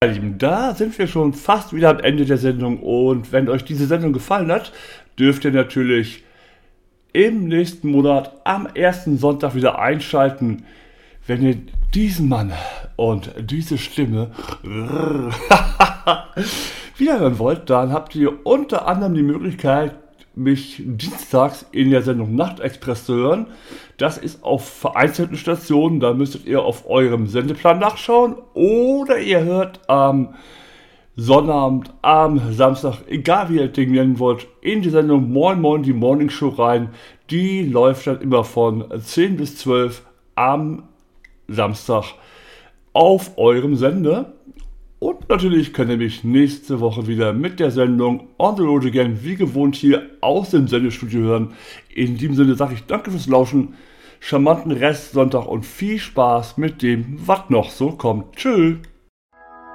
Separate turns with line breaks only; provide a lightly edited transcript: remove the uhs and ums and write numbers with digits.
Ihr Lieben, da sind wir schon fast wieder am Ende der Sendung und wenn euch diese Sendung gefallen hat, dürft ihr natürlich im nächsten Monat am ersten Sonntag wieder einschalten, wenn ihr diesen Mann und diese Stimme wiederhören wollt, dann habt ihr unter anderem die Möglichkeit, mich dienstags in der Sendung Nachtexpress zu hören. Das ist auf vereinzelten Stationen, da müsstet ihr auf eurem Sendeplan nachschauen oder ihr hört am Sonnabend, am Samstag, egal wie ihr das Ding nennen wollt, in die Sendung Moin Moin, die Morning Show rein. Die läuft dann immer von 10 bis 12 am Samstag auf eurem Sender. Und natürlich könnt ihr mich nächste Woche wieder mit der Sendung On the Road Again wie gewohnt hier aus dem Sendestudio hören. In diesem Sinne sage ich danke fürs Lauschen, charmanten Restsonntag und viel Spaß mit dem, was noch so kommt. Tschüss.